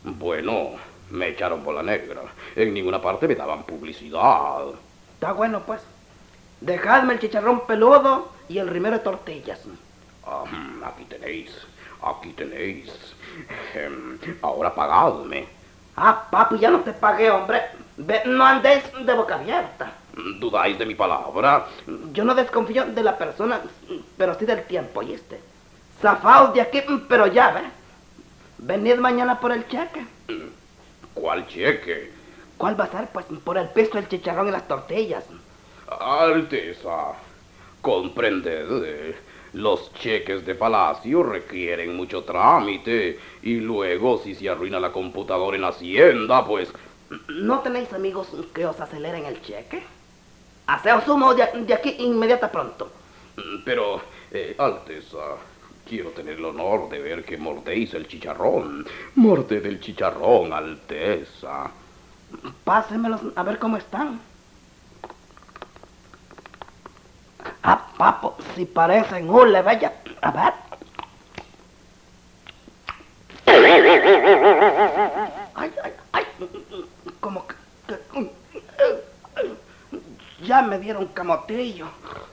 Bueno, me echaron bola negra. En ninguna parte me daban publicidad. Está bueno, pues. Dejadme el chicharrón peludo y el rimero de tortillas. Aquí tenéis. Ahora pagadme. Papi, ya no te pagué, hombre. No andéis de boca abierta. ¿Dudáis de mi palabra? Yo no desconfío de la persona, pero sí del tiempo, ¿oíste? Zafaos de aquí, pero ya, ¿ves? Venid mañana por el cheque. ¿Cuál cheque? ¿Cuál va a ser? Pues por el pisto, el chicharrón y las tortillas. Alteza, comprended. Los cheques de Palacio requieren mucho trámite y luego si se arruina la computadora en Hacienda, pues... ¿No tenéis amigos que os aceleren el cheque? Haceos humo de aquí inmediata pronto. Pero, Alteza, quiero tener el honor de ver que mordéis el chicharrón. Morded el chicharrón, Alteza. Pásemelos a ver cómo están. Papo, si parecen hule, bella. A ver. Ay. Como que ya me dieron camotillo.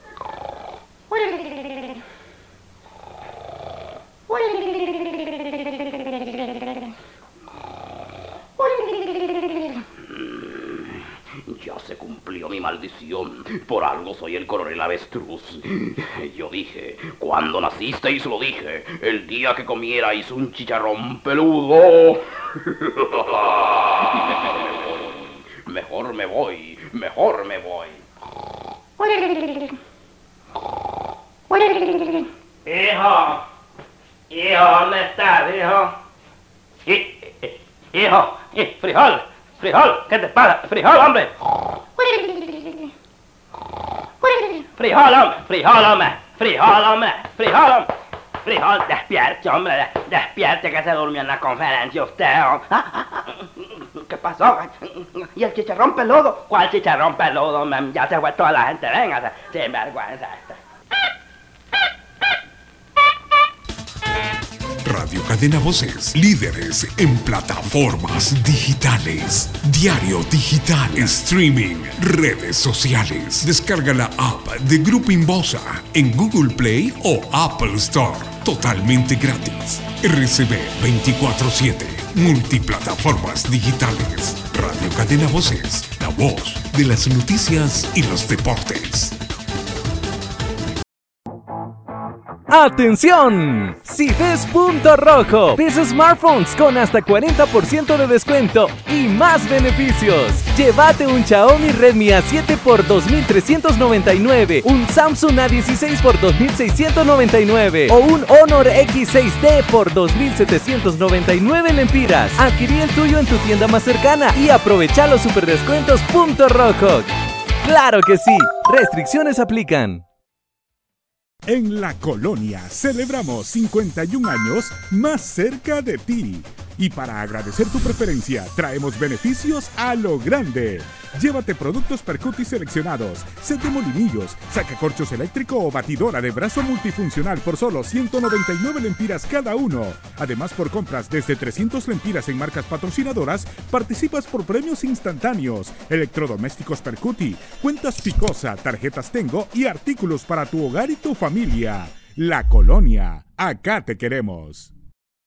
Ya se cumplió mi maldición. Por algo soy el coronel Avestruz. Yo dije, cuando nacisteis lo dije, el día que comierais un chicharrón peludo. Mejor me voy. Hijo, ¿dónde estás, hijo? Hijo, frijol, ¿qué te pasa? Frijol, hombre. Frijol, despierte que se durmió en la conferencia usted. ¿Qué pasó? ¿Y el chicharrón peludo? ¿Cuál chicharrón peludo? Ya se fue toda la gente, venga, sin vergüenza. Radio Cadena Voces, líderes en plataformas digitales, diario digital, streaming, redes sociales. Descarga la app de Grupo Inbosa en Google Play o Apple Store, totalmente gratis. RCB 24/7, multiplataformas digitales. Radio Cadena Voces, la voz de las noticias y los deportes. ¡Atención! Si ves punto rojo, ves smartphones con hasta 40% de descuento y más beneficios. Llévate un Xiaomi Redmi A7 por 2.399, un Samsung A16 por 2.699 o un Honor X6D por 2.799 lempiras. Adquirí el tuyo en tu tienda más cercana y aprovecha los superdescuentos punto rojo. ¡Claro que sí! Restricciones aplican. En La Colonia celebramos 51 años más cerca de ti. Y para agradecer tu preferencia, traemos beneficios a lo grande. Llévate productos Percuti seleccionados, set de molinillos, sacacorchos eléctrico o batidora de brazo multifuncional por solo 199 lempiras cada uno. Además, por compras desde 300 lempiras en marcas patrocinadoras, participas por premios instantáneos, electrodomésticos Percuti, cuentas Picosa, tarjetas Tengo y artículos para tu hogar y tu familia. La Colonia, acá te queremos.